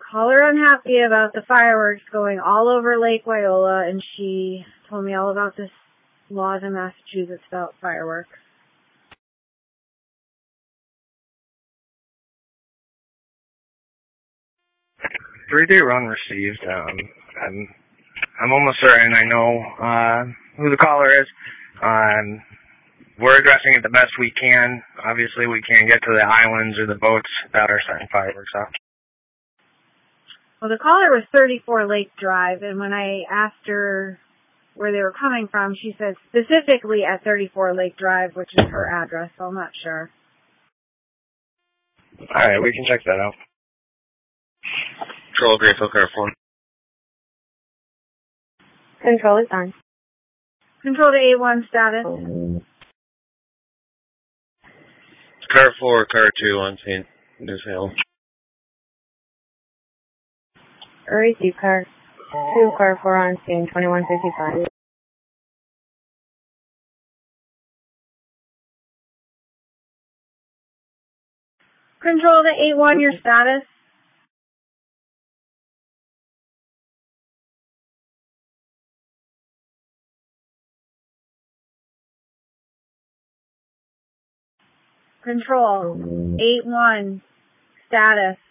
call her unhappy about the fireworks going all over Lake Wyola, and she told me all about this laws in Massachusetts about fireworks. 3-day run received. I'm almost certain I know who the caller is. We're addressing it the best we can. Obviously, we can't get to the islands or the boats that are setting fireworks off. Well, the caller was 34 Lake Drive, and when I asked her where they were coming from, she said specifically at 34 Lake Drive, which is her address, so I'm not sure. All right, we can check that out. Control, Graceville, Car 4. Control is on. Control to A1 status. Car 4, Car 2 on scene. New Salem. Receive Car 2, Car 4 on scene, 2155. Control to A1, your status. Control, 8-1, status.